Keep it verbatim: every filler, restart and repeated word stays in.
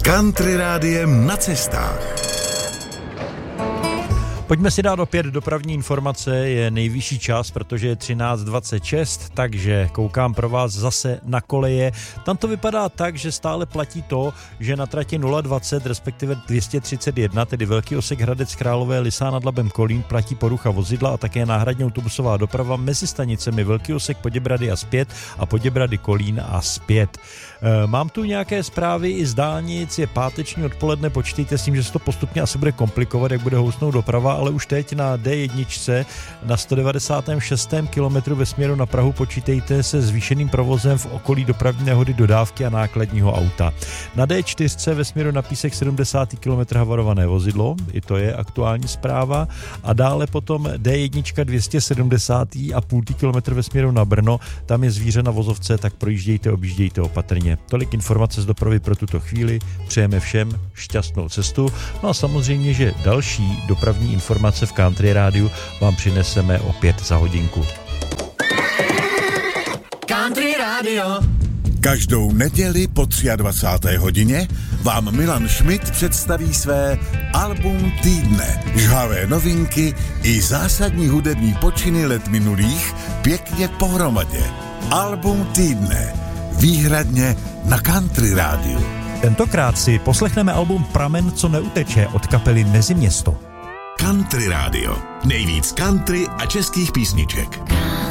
Country Rádiem na cestách. Pojďme si dát opět dopravní informace, je nejvyšší čas, protože je třináct dvacet šest, takže koukám pro vás zase na koleje. Tam to vypadá tak, že stále platí to, že na trati nula dvacet, respektive dvě stě třicet jedna, tedy velký osek Hradec Králové, Lysá nad Labem Kolín, platí porucha vozidla a také náhradní autobusová doprava mezi stanicemi velký osek Poděbrady a zpět a Poděbrady Kolín a zpět. Mám tu nějaké zprávy i z dálnic, je páteční odpoledne, počítejte s tím, že se to postupně asi bude komplikovat, jak bude housnout doprava, ale už teď na D jedna na sto devadesát šest kilometru ve směru na Prahu počítejte se zvýšeným provozem v okolí dopravní nehody dodávky a nákladního auta. Na D čtyři ve směru na Písek sedmdesát kilometrů havarované vozidlo, i to je aktuální zpráva, a dále potom D jedna dvě stě sedmdesát a půl kilometru ve směru na Brno, tam je zvíře na vozovce, tak projíždějte, objíždějte opatrně. Tolik informace z dopravy pro tuto chvíli, přejeme všem šťastnou cestu, no a samozřejmě, že další dopravní informace v Country Rádiu vám přineseme opět za hodinku. Country Radio. Každou neděli po dvacáté třetí hodině vám Milan Schmidt představí své album týdne. Žhavé novinky i zásadní hudební počiny let minulých pěkně pohromadě. Album týdne. Výhradně na Country Rádiu. Tentokrát si poslechneme album Pramen, co neuteče od kapely Meziměsto. Country Radio. Nejvíc country a českých písniček.